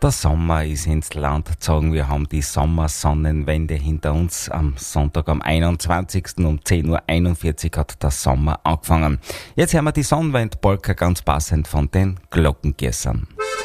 Der Sommer ist ins Land gezogen. Wir haben die Sommersonnenwende hinter uns. Am Sonntag, am 21. um 10.41 Uhr hat der Sommer angefangen. Jetzt hören wir die Sonnenwend-Polka ganz passend von den Glockengessern.